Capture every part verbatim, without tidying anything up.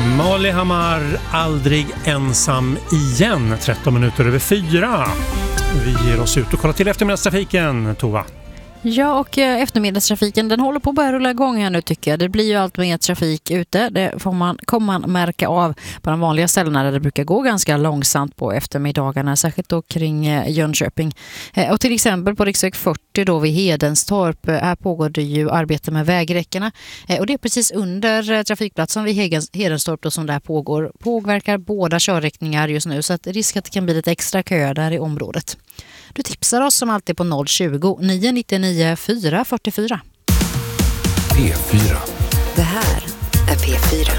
Molly Hammar, aldrig ensam igen, tretton minuter över fyra. Vi ger oss ut och kollar till eftermiddagstrafiken, Tova. Ja, och eftermiddagstrafiken den håller på att börja rulla igång här nu tycker jag. Det blir ju allt mer trafik ute. Det får man, kommer man märka av på de vanliga ställena där det brukar gå ganska långsamt på eftermiddagarna, särskilt då kring Jönköping. Och till exempel på riksväg fyrtio då vid Hedenstorp, här pågår det ju arbete med vägräckena. Och det är precis under trafikplatsen vid Hedenstorp då som det här pågår. Påverkar båda körriktningar just nu så att risk att det kan bli lite extra kö där i området. Du tipsar oss som alltid på noll tjugo, nio nio nio, fyra fyra fyra. P fyra. Det här är P fyra.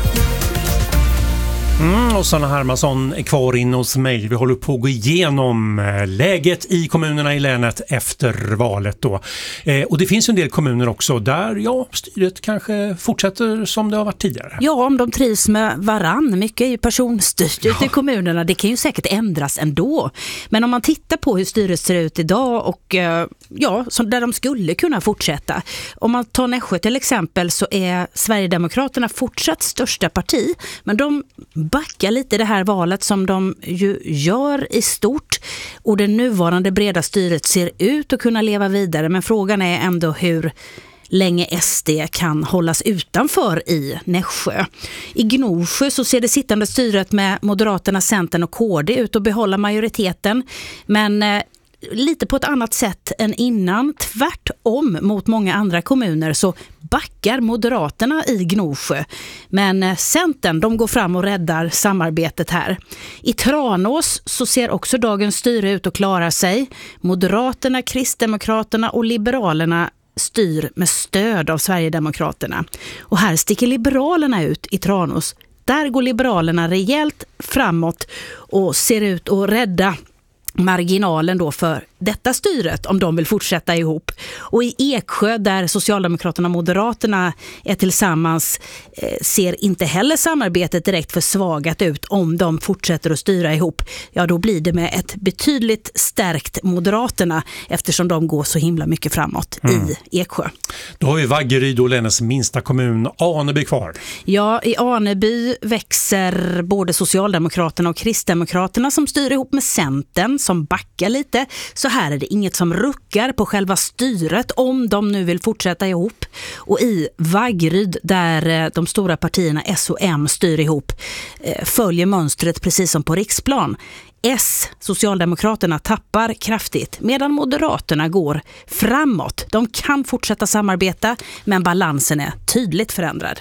Mm, och Sanna Hermansson är kvar in hos mig. Vi håller på att gå igenom läget i kommunerna i länet efter valet då. Eh, och det finns en del kommuner också där ja, styret kanske fortsätter som det har varit tidigare. Ja, om de trivs med varann. Mycket är ju personstyrt ja. i kommunerna. Det kan ju säkert ändras ändå. Men om man tittar på hur styret ser ut idag och ja, som där de skulle kunna fortsätta. Om man tar Nässjö till exempel så är Sverigedemokraterna fortsatt största parti. Men de backa lite det här valet som de ju gör i stort och det nuvarande breda styret ser ut att kunna leva vidare, men frågan är ändå hur länge S D kan hållas utanför i Nässjö. I Gnosjö så ser det sittande styret med Moderaterna, Centern och K D ut att behålla majoriteten, men eh, lite på ett annat sätt än innan. Tvärtom mot många andra kommuner så backar Moderaterna i Gnosjö. Men Centern, de går fram och räddar samarbetet här. I Tranås så ser också dagens styre ut att klara sig. Moderaterna, Kristdemokraterna och Liberalerna styr med stöd av Sverigedemokraterna. Och här sticker Liberalerna ut i Tranås. Där går Liberalerna rejält framåt och ser ut att rädda marginalen då för detta styret om de vill fortsätta ihop. Och i Eksjö där Socialdemokraterna och Moderaterna är tillsammans eh, ser inte heller samarbetet direkt försvagat ut om de fortsätter att styra ihop. Ja, då blir det med ett betydligt stärkt Moderaterna eftersom de går så himla mycket framåt mm. i Eksjö. Då har vi Vaggeryd och länets minsta kommun Aneby kvar. Ja, i Aneby växer både Socialdemokraterna och Kristdemokraterna som styr ihop med Centern som backar lite. Så här är det inget som ruckar på själva styret om de nu vill fortsätta ihop. Och i Vaggeryd där de stora partierna S och M styr ihop följer mönstret precis som på riksplan. S, Socialdemokraterna, tappar kraftigt medan Moderaterna går framåt. De kan fortsätta samarbeta men balansen är tydligt förändrad.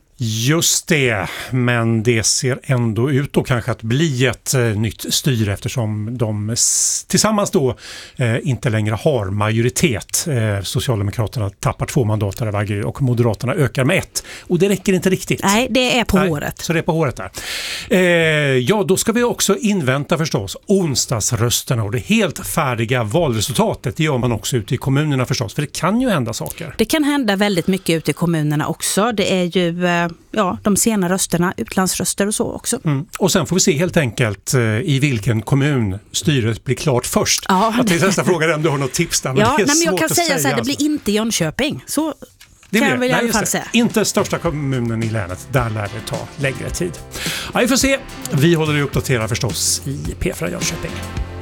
Just det, men det ser ändå ut då kanske att bli ett eh, nytt styre eftersom de s- tillsammans då eh, inte längre har majoritet. Eh, Socialdemokraterna tappar två mandat i Vaggeryd och Moderaterna ökar med ett. Och det räcker inte riktigt. Nej, det är på Nej, håret. Så det är på håret där. Eh, ja, då ska vi också invänta förstås onsdagsrösterna och det helt färdiga valresultatet. Det gör man också ute i kommunerna förstås, för det kan ju hända saker. Det kan hända väldigt mycket ute i kommunerna också. Det är ju eh, ja, de sena rösterna, utlandsröster och så också. Mm. Och sen får vi se helt enkelt eh, i vilken kommun styret blir klart först. Ja, jag tänkte nästa fråga om du har något tips där. Men ja, det är nej, men jag kan säga, säga så här, alltså. det blir inte Jönköping. Så det kan blir, jag väl i nej, alla fall det. säga. Inte största kommunen i länet, där lär det ta längre tid. Ja, vi får se. Vi håller dig uppdaterad förstås i P fyra Jönköping.